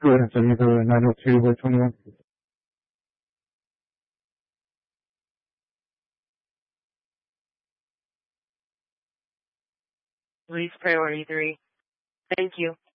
Good. So you go 902 by 21. Police priority 3. Thank you.